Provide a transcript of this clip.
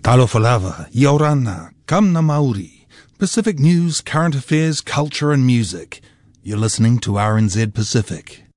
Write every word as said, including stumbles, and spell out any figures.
Talofa lava, Yorana, Kamna Maori, Pacific news, current affairs, culture and music. You're listening to R N Z Pacific.